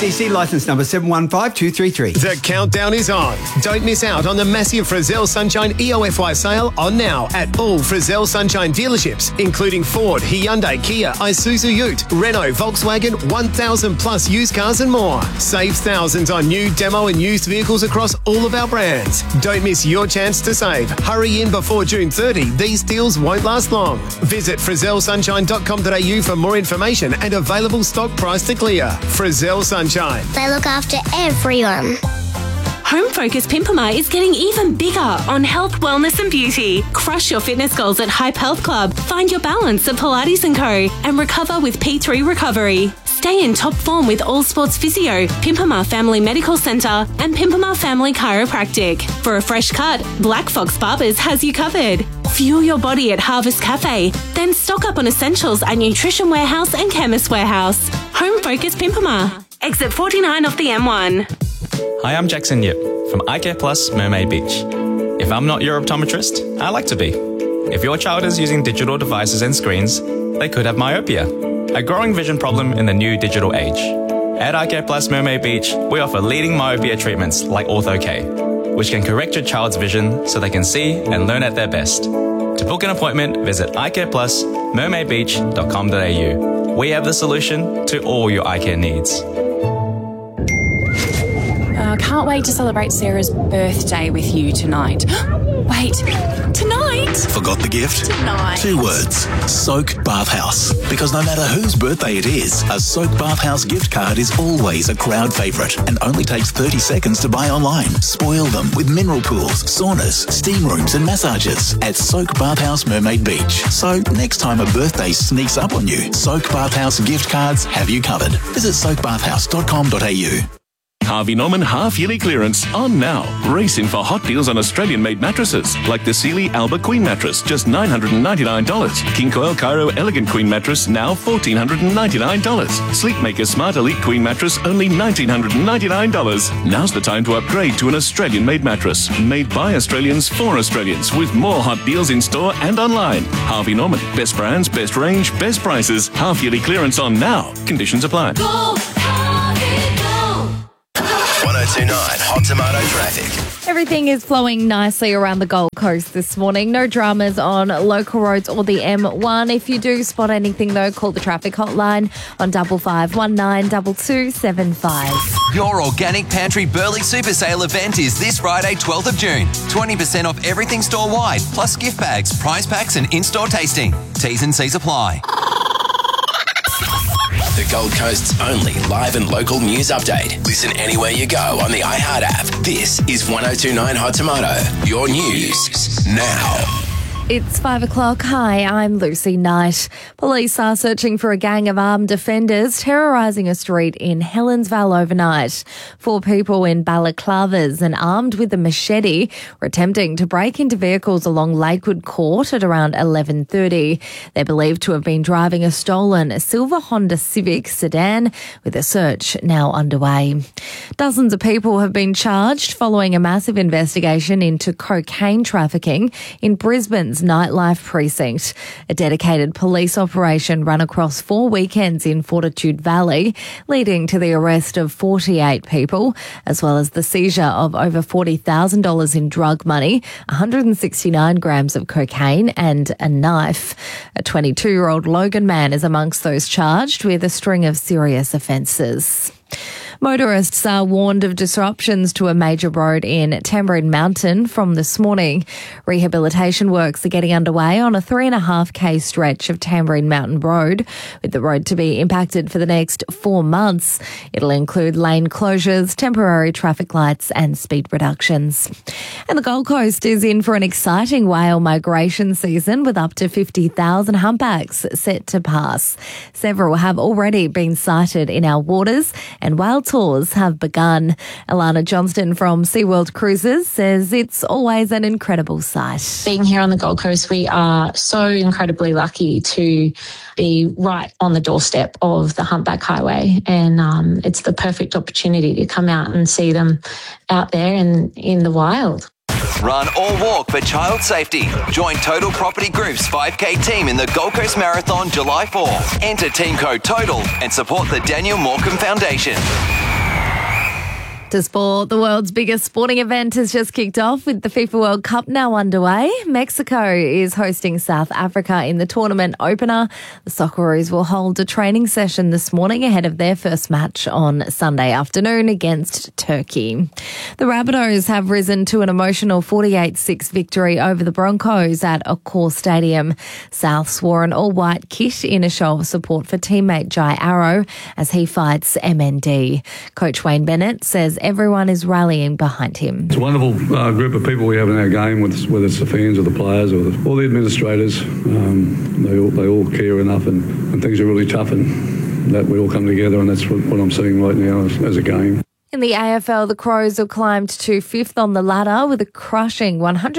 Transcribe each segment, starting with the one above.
ACC licence number 715233. The countdown is on. Don't miss out on the massive Frizzell Sunshine EOFY sale on now at all Frizzell Sunshine dealerships, including Ford, Hyundai, Kia, Isuzu Ute, Renault, Volkswagen, 1,000 plus used cars and more. Save thousands on new, demo and used vehicles across all of our brands. Don't miss your chance to save. Hurry in before June 30. These deals won't last long. Visit frizzellsunshine.com.au for more information and available stock price to clear. Frizzell Sunshine. They look after everyone. Home Focus Pimpama is getting even bigger on health, wellness and beauty. Crush your fitness goals at Hype Health Club, find your balance at Pilates & Co and recover with P3 Recovery. Stay in top form with All Sports Physio, Pimpama Family Medical Centre and Pimpama Family Chiropractic. For a fresh cut, Black Fox Barbers has you covered. Fuel your body at Harvest Cafe, then stock up on essentials at Nutrition Warehouse and Chemist Warehouse. Home Focus Pimpama. Exit 49 off the M1. Hi, I'm Jackson Yip from iCare Plus Mermaid Beach. If I'm not your optometrist, I like to be. If your child is using digital devices and screens, they could have myopia, a growing vision problem in the new digital age. At iCare Plus Mermaid Beach, we offer leading myopia treatments like Ortho-K, which can correct your child's vision so they can see and learn at their best. To book an appointment, visit icareplusmermaidbeach.com.au. We have the solution to all your eye care needs. Can't wait to celebrate Sarah's birthday with you tonight. Wait, tonight? Forgot the gift? Tonight. 2 words. Soak Bathhouse. Because no matter whose birthday it is, a Soak Bathhouse gift card is always a crowd favourite and only takes 30 seconds to buy online. Spoil them with mineral pools, saunas, steam rooms and massages at Soak Bathhouse Mermaid Beach. So next time a birthday sneaks up on you, Soak Bathhouse gift cards have you covered. Visit soakbathhouse.com.au. Harvey Norman half-yearly clearance on now. Racing for hot deals on Australian-made mattresses, like the Sealy Alba Queen mattress, just $999. King Coil Cairo Elegant Queen mattress, now $1,499. Sleepmaker Smart Elite Queen mattress, only $1,999. Now's the time to upgrade to an Australian-made mattress, made by Australians for Australians, with more hot deals in store and online. Harvey Norman, best brands, best range, best prices. Half-yearly clearance on now. Conditions apply. Go, Harvey, go. 1029 Hot Tomato traffic. Everything is flowing nicely around the Gold Coast this morning. No dramas on local roads or the M1. If you do spot anything, though, call the traffic hotline on 5519 2275. Your Organic Pantry Burley Super Sale event is this Friday, 12th of June. 20% off everything store-wide, plus gift bags, prize packs and in-store tasting. T's and C's apply. The Gold Coast's only live and local news update. Listen anywhere you go on the iHeart app. This is 1029 Hot Tomato. Your news now. It's 5 o'clock. Hi, I'm Lucy Knight. Police are searching for a gang of armed offenders terrorising a street in Helensvale overnight. 4 people in balaclavas and armed with a machete were attempting to break into vehicles along Lakewood Court at around 11:30. They're believed to have been driving a stolen silver Honda Civic sedan, with a search now underway. Dozens of people have been charged following a massive investigation into cocaine trafficking in Brisbane's nightlife precinct. A dedicated police operation ran across 4 weekends in Fortitude Valley, leading to the arrest of 48 people, as well as the seizure of over $40,000 in drug money, 169 grams of cocaine and a knife. A 22-year-old Logan man is amongst those charged with a string of serious offences. Motorists are warned of disruptions to a major road in Tambourine Mountain from this morning. Rehabilitation works are getting underway on a 3.5k stretch of Tambourine Mountain Road, with the road to be impacted for the next 4 months. It'll include lane closures, temporary traffic lights and speed reductions. And the Gold Coast is in for an exciting whale migration season, with up to 50,000 humpbacks set to pass. Several have already been sighted in our waters, and whale tours have begun. Alana Johnston from SeaWorld Cruises says it's always an incredible sight. Being here on the Gold Coast, we are so incredibly lucky to be right on the doorstep of the Humpback Highway, and it's the perfect opportunity to come out and see them out there and in the wild. Run or walk for child safety. Join Total Property Group's 5K team in the Gold Coast Marathon July 4. Enter team code TOTAL and support the Daniel Morecambe Foundation. To sport, the world's biggest sporting event has just kicked off with the FIFA World Cup now underway. Mexico is hosting South Africa in the tournament opener. The Socceroos will hold a training session this morning ahead of their first match on Sunday afternoon against Turkey. The Rabbitohs have risen to an emotional 48-6 victory over the Broncos at Accor Stadium. Souths wore an all-white kit in a show of support for teammate Jai Arrow as he fights MND. Coach Wayne Bennett says everyone is rallying behind him. It's a wonderful group of people we have in our game, whether it's the fans or the players or the administrators. They all care enough, and things are really tough, and that we all come together, and that's what I'm seeing right now as a game. In the AFL, the Crows have climbed to fifth on the ladder with a crushing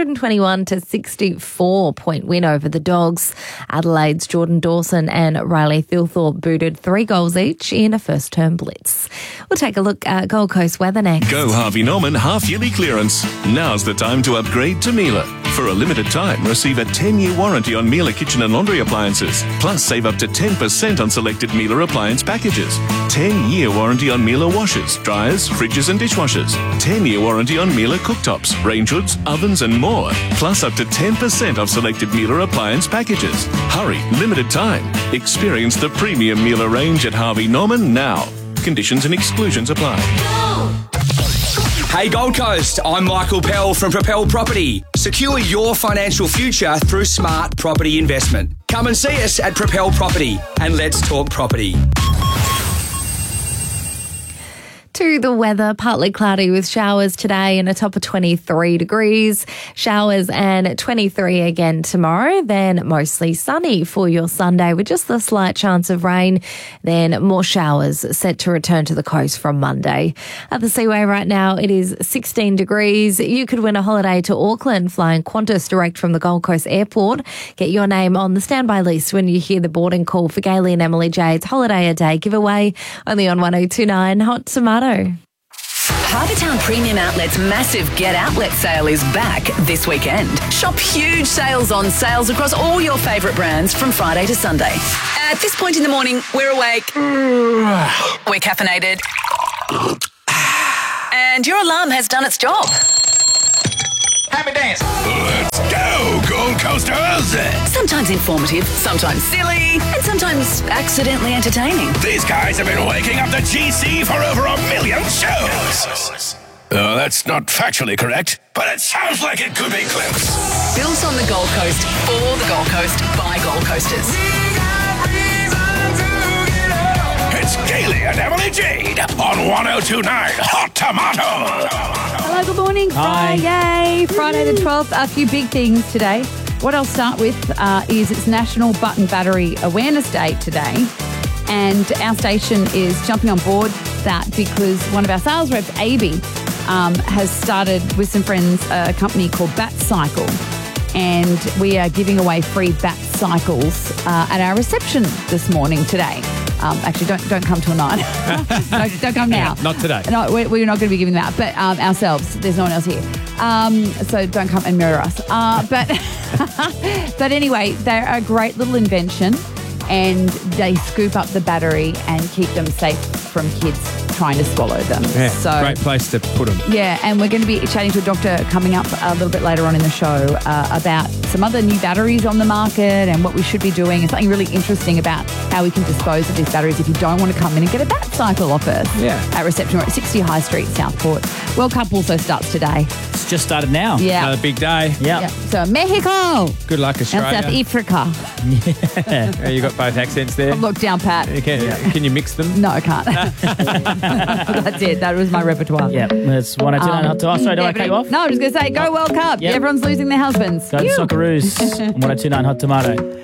121-64 win over the Dogs. Adelaide's Jordan Dawson and Riley Thilthorpe booted 3 goals each in a first-term blitz. We'll take a look at Gold Coast weather next. Go Harvey Norman half-yearly clearance. Now's the time to upgrade to Miele. For a limited time, receive a 10-year warranty on Miele kitchen and laundry appliances. Plus, save up to 10% on selected Miele appliance packages. 10-year warranty on Miele washers, dryers, fridges and dishwashers. 10-year warranty on Miele cooktops, range hoods, ovens and more. Plus up to 10% off selected Miele appliance packages. Hurry, limited time. Experience the premium Miele range at Harvey Norman now. Conditions and exclusions apply. Hey Gold Coast, I'm Michael Pell from Propel Property. Secure your financial future through smart property investment. Come and see us at Propel Property and let's talk property. To the weather, partly cloudy with showers today and a top of 23 degrees. Showers and 23 again tomorrow. Then mostly sunny for your Sunday with just a slight chance of rain. Then more showers set to return to the coast from Monday. At the Seaway right now, it is 16 degrees. You could win a holiday to Auckland flying Qantas direct from the Gold Coast Airport. Get your name on the standby list when you hear the boarding call for Gailey and Emily Jade's Holiday a Day giveaway. Only on 1029 Hot Tomato. Harbour Town Premium Outlet's massive Get Outlet sale is back this weekend. Shop huge sales on sales across all your favourite brands from Friday to Sunday. At this point in the morning, we're awake, we're caffeinated, and your alarm has done its job. Happy dance. Let's go, Gold Coasters. Sometimes informative, sometimes silly, and sometimes accidentally entertaining. These guys have been waking up the GC for over 1 million shows. That's not factually correct, but it sounds like it could be close. Built on the Gold Coast, for the Gold Coast, by Gold Coasters. It's Gailey and Emily Jade on 1029 Hot Tomato. Hello, good morning. Friday the 12th. A few big things today. What I'll start with is it's National Button Battery Awareness Day today. And our station is jumping on board that because one of our sales reps, AB, has started with some friends a company called Bat Cycle. And we are giving away free Bat Cycles at our reception this morning today. Actually, don't come till 9. Don't come now. Not today. No, we're not going to be giving that, but ourselves. There's no one else here. So don't come and murder us. But anyway, they're a great little invention, and they scoop up the battery and keep them safe from kids trying to swallow them. Yeah, so great place to put them. Yeah, and we're going to be chatting to a doctor coming up a little bit later on in the show about some other new batteries on the market and what we should be doing, and something really interesting about how we can dispose of these batteries if you don't want to come in and get a Bat Cycle off us. Yeah. At reception, we're at 60 High Street, Southport. World Cup also starts today. It's just started now. Yeah. Another big day. Yeah. So Mexico. Good luck, Australia. And South Africa. Yeah. You got both accents there. Look down, Pat. Can you mix them? No, I can't. That's it. That was my repertoire. Yeah, that's 102.9 Hot Tomato. Sorry, do I cut you off? No, I was going to say, go World Cup. Yep. Everyone's losing their husbands. Go Socceroos on 102.9 Hot Tomato.